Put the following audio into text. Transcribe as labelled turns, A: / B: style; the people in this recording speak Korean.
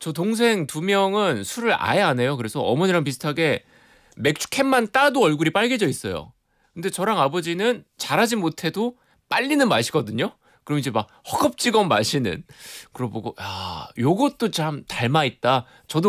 A: 저 동생 2명은 술을 아예 안 해요. 그래서 어머니랑 비슷하게 맥주 캔만 따도 얼굴이 빨개져 있어요. 근데 저랑 아버지는 잘하진 못해도 빨리는 마시거든요. 그럼 이제 막 허겁지겁 마시는. 그러고 보고 야, 요것도 참 닮아 있다. 저도